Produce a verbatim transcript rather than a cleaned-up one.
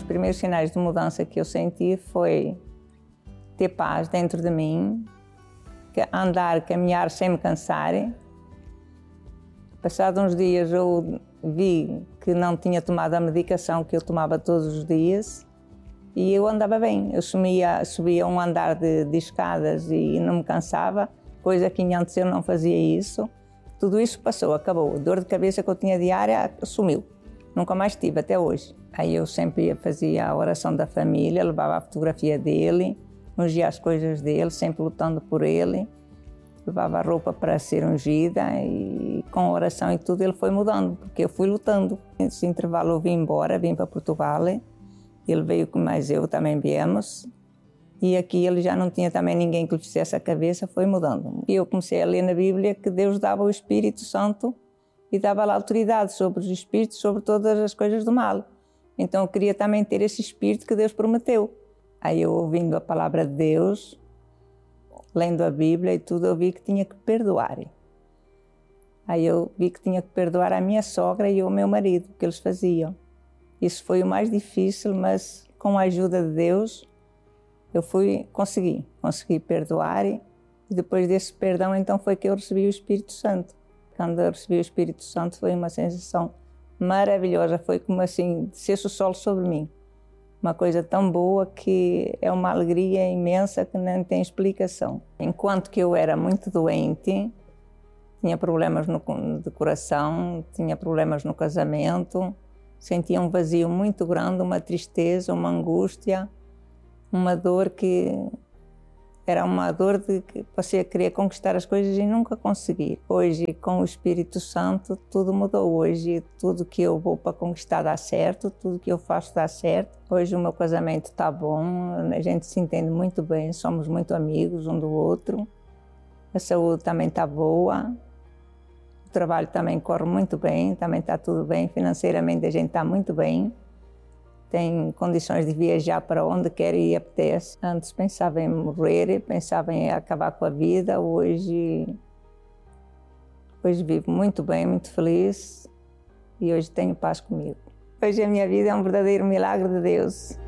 primeiros sinais de mudança que eu senti foi ter paz dentro de mim, andar, caminhar sem me cansar. Passados uns dias eu vi que não tinha tomado a medicação que eu tomava todos os dias e eu andava bem. Eu subia, subia um andar de, de escadas e não me cansava, coisa que antes eu não fazia isso. Tudo isso passou, acabou. A dor de cabeça que eu tinha diária sumiu. Nunca mais tive, até hoje. Aí eu sempre fazia a oração da família, levava a fotografia dele, ungia as coisas dele, sempre lutando por ele. Levava a roupa para ser ungida e com a oração e tudo ele foi mudando, porque eu fui lutando. Nesse intervalo eu vim embora, vim para Portugal, ele veio com mais eu, também viemos. E aqui ele já não tinha também ninguém que lhe fizesse a cabeça, foi mudando. E eu comecei a ler na Bíblia que Deus dava o Espírito Santo e dava-lhe autoridade sobre os espíritos, sobre todas as coisas do mal. Então eu queria também ter esse espírito que Deus prometeu. Aí eu, ouvindo a palavra de Deus, lendo a Bíblia e tudo, eu vi que tinha que perdoar. Aí eu vi que tinha que perdoar a minha sogra e o meu marido, que eles faziam. Isso foi o mais difícil, mas com a ajuda de Deus, eu fui, consegui, consegui perdoar. E depois desse perdão, então foi que eu recebi o Espírito Santo. Quando eu recebi o Espírito Santo, foi uma sensação maravilhosa, foi como assim, descesse o sol sobre mim. Uma coisa tão boa que é uma alegria imensa que não tem explicação. Enquanto que eu era muito doente, tinha problemas no, de coração, tinha problemas no casamento, sentia um vazio muito grande, uma tristeza, uma angústia, uma dor que era uma dor de que você queria conquistar as coisas e nunca conseguir. Hoje, com o Espírito Santo, tudo mudou. Hoje, tudo que eu vou para conquistar dá certo, tudo que eu faço dá certo. Hoje o meu casamento está bom, a gente se entende muito bem, somos muito amigos um do outro. A saúde também está boa, o trabalho também corre muito bem, também está tudo bem, financeiramente a gente está muito bem. Tem condições de viajar para onde quer e apetece. Antes pensava em morrer, pensava em acabar com a vida. Hoje, hoje vivo muito bem, muito feliz e hoje tenho paz comigo. Hoje a minha vida é um verdadeiro milagre de Deus.